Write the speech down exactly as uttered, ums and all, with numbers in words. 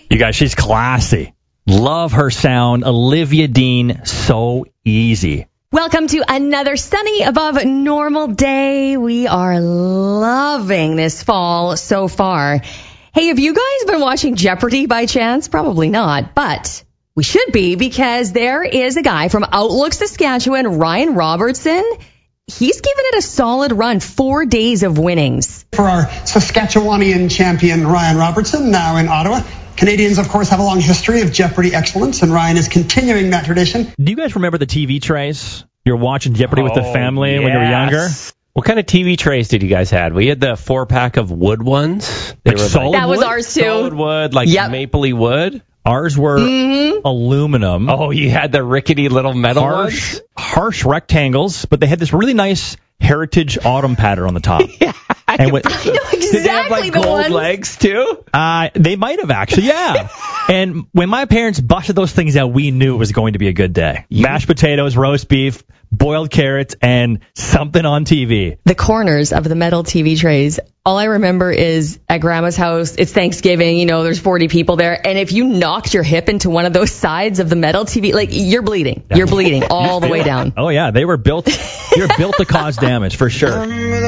You guys, she's classy. Love her sound. Olivia Dean, so easy. Welcome to another sunny above normal day. We are loving this fall so far. Hey, have you guys been watching Jeopardy by chance? Probably not, but we should be, because there is a guy from Outlook, Saskatchewan, Ryan Robertson. He's given it a solid run, four days of winnings. For our Saskatchewanian champion, Ryan Robertson, now in Ottawa. Canadians, of course, have a long history of Jeopardy excellence, and Ryan is continuing that tradition. Do you guys remember the T V trays? You're watching Jeopardy oh, with the family yes. when you were younger? What kind of T V trays did you guys have? We had the four-pack of wood ones. They like were solid That was wood? ours, too. Solid wood, like yep. mapley wood. Ours were mm-hmm. aluminum. Oh, you had the rickety little metal harsh, ones? Harsh rectangles, but they had this really nice heritage autumn pattern on the top. yeah, I, and with, I know exactly did they have like the gold ones. legs too? Uh, they might have actually, yeah. And when my parents busted those things out, we knew it was going to be a good day. You, Mashed potatoes, roast beef, boiled carrots, and something on T V. The corners of the metal T V trays. All I remember is at Grandma's house, it's Thanksgiving, you know, there's forty people there, and if you knocked your hip into one of those sides of the metal T V, like, you're bleeding. You're bleeding all the way down. Oh, yeah, they were built, you're built to cause damage, for sure.